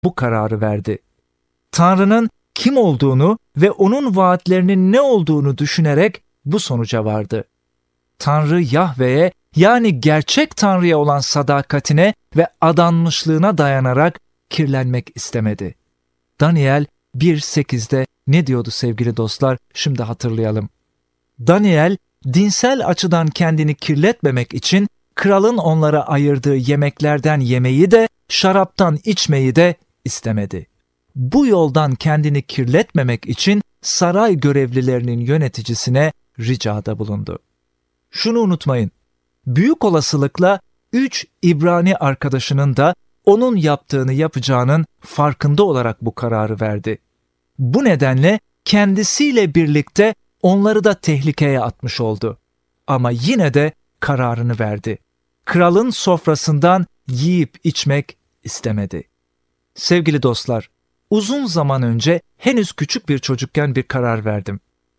bu kararı verdi. Tanrı'nın kim olduğunu ve onun vaatlerinin ne olduğunu düşünerek bu sonuca vardı. Tanrı Yahve'ye, yani gerçek Tanrı'ya olan sadakatine ve adanmışlığına dayanarak kirlenmek istemedi. Daniel 1:8'de ne diyordu sevgili dostlar? Şimdi hatırlayalım. Daniel, dinsel açıdan kendini kirletmemek için kralın onlara ayırdığı yemeklerden yemeyi de, şaraptan içmeyi de istemedi. Bu yoldan kendini kirletmemek için saray görevlilerinin yöneticisine ricada bulundu. Şunu unutmayın, büyük olasılıkla 3 İbrani arkadaşının da onun yaptığını yapacağının farkında olarak bu kararı verdi. Bu nedenle kendisiyle birlikte onları da tehlikeye atmış oldu. Ama yine de kararını verdi. Kralın sofrasından yiyip içmek istemedi. Sevgili dostlar, uzun zaman önce henüz küçük bir çocukken bir karar verdim.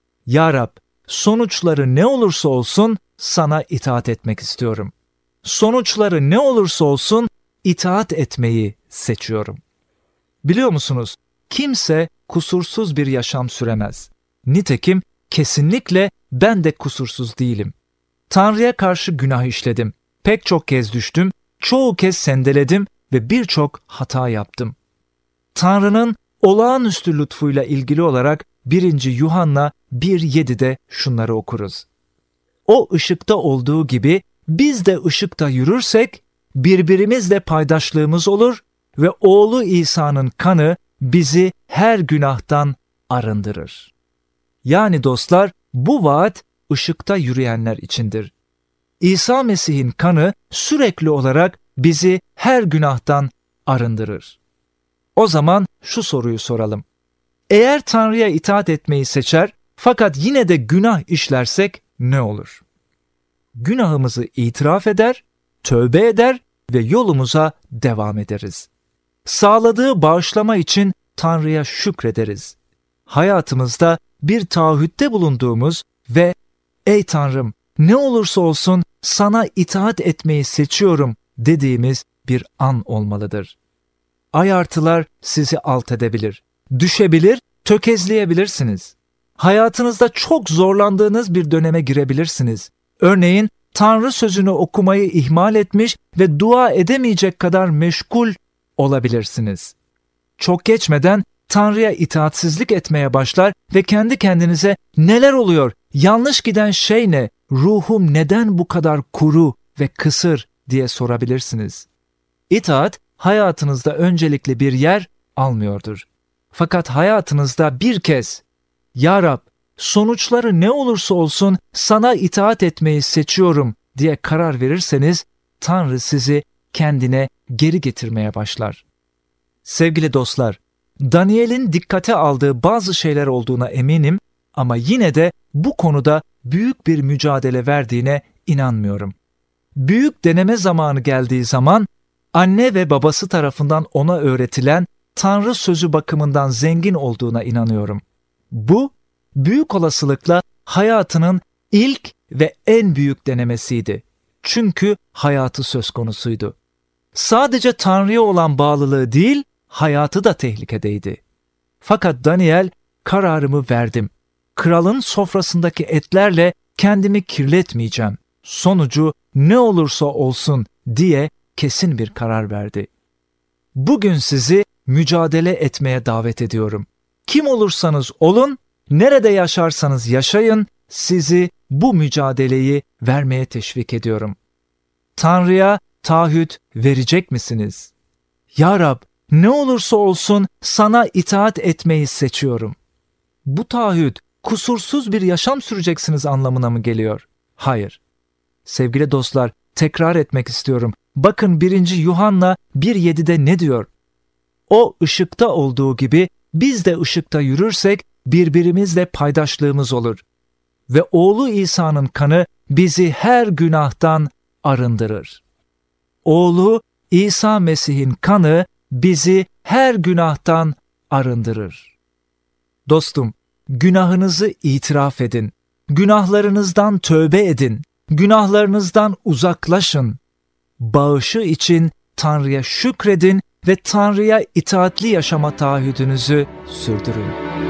Ya Rab, sonuçları ne olursa olsun sana itaat etmek istiyorum. Sonuçları ne olursa olsun itaat etmeyi seçiyorum. Biliyor musunuz? Kimse kusursuz bir yaşam süremez. Nitekim kesinlikle ben de kusursuz değilim. Tanrı'ya karşı günah işledim. Pek çok kez düştüm, çoğu kez sendeledim ve birçok hata yaptım. Tanrı'nın olağanüstü lütfuyla ilgili olarak 1. Yuhanna 1:7'de şunları okuruz. O ışıkta olduğu gibi biz de ışıkta yürürsek birbirimizle paydaşlığımız olur ve oğlu İsa'nın kanı bizi her günahtan arındırır. Yani dostlar, bu vaat ışıkta yürüyenler içindir. İsa Mesih'in kanı sürekli olarak bizi her günahtan arındırır. O zaman şu soruyu soralım. Eğer Tanrı'ya itaat etmeyi seçer fakat yine de günah işlersek ne olur? Günahımızı itiraf eder, tövbe eder ve yolumuza devam ederiz. Sağladığı bağışlama için Tanrı'ya şükrederiz. Hayatımızda bir taahhütte bulunduğumuz ve "Ey Tanrım, ne olursa olsun sana itaat etmeyi seçiyorum" dediğimiz bir an olmalıdır. Ayartılar sizi alt edebilir, düşebilir, tökezleyebilirsiniz. Hayatınızda çok zorlandığınız bir döneme girebilirsiniz. Örneğin Tanrı sözünü okumayı ihmal etmiş ve dua edemeyecek kadar meşgul olabilirsiniz. Çok geçmeden Tanrı'ya itaatsizlik etmeye başlar ve kendi kendinize "Neler oluyor? Yanlış giden şey ne? Ruhum neden bu kadar kuru ve kısır?" diye sorabilirsiniz. İtaat hayatınızda öncelikli bir yer almıyordur. Fakat hayatınızda bir kez "Ya Rab, sonuçları ne olursa olsun sana itaat etmeyi seçiyorum" diye karar verirseniz Tanrı sizi kendine geri getirmeye başlar. Sevgili dostlar, Daniel'in dikkate aldığı bazı şeyler olduğuna eminim ama yine de bu konuda büyük bir mücadele verdiğine inanmıyorum. Büyük deneme zamanı geldiği zaman anne ve babası tarafından ona öğretilen Tanrı sözü bakımından zengin olduğuna inanıyorum. Bu, büyük olasılıkla hayatının ilk ve en büyük denemesiydi. Çünkü hayatı söz konusuydu. Sadece Tanrı'ya olan bağlılığı değil, hayatı da tehlikedeydi. Fakat Daniel, "Kararımı verdim. Kralın sofrasındaki etlerle kendimi kirletmeyeceğim. Sonucu ne olursa olsun" diye kesin bir karar verdi. Bugün sizi mücadele etmeye davet ediyorum. Kim olursanız olun, nerede yaşarsanız yaşayın, sizi bu mücadeleyi vermeye teşvik ediyorum. Tanrı'ya taahhüt verecek misiniz? "Ya Rab, ne olursa olsun sana itaat etmeyi seçiyorum." Bu taahhüt kusursuz bir yaşam süreceksiniz anlamına mı geliyor? Hayır. Sevgili dostlar, tekrar etmek istiyorum. Bakın 1. Yuhanna 1:7'de ne diyor? O ışıkta olduğu gibi biz de ışıkta yürürsek birbirimizle paydaşlığımız olur. Ve oğlu İsa'nın kanı bizi her günahtan arındırır. Oğlu İsa Mesih'in kanı bizi her günahtan arındırır. Dostum, günahınızı itiraf edin. Günahlarınızdan tövbe edin. Günahlarınızdan uzaklaşın. Bağışı için Tanrı'ya şükredin ve Tanrı'ya itaatli yaşama taahhüdünüzü sürdürün.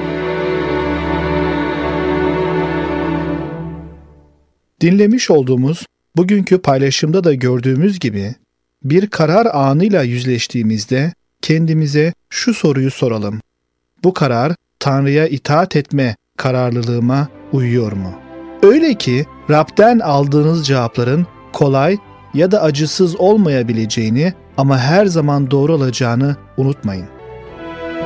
Dinlemiş olduğumuz bugünkü paylaşımda da gördüğümüz gibi bir karar anıyla yüzleştiğimizde kendimize şu soruyu soralım. Bu karar Tanrı'ya itaat etme kararlılığıma uyuyor mu? Öyle ki Rab'den aldığınız cevapların kolay ya da acısız olmayabileceğini ama her zaman doğru olacağını unutmayın.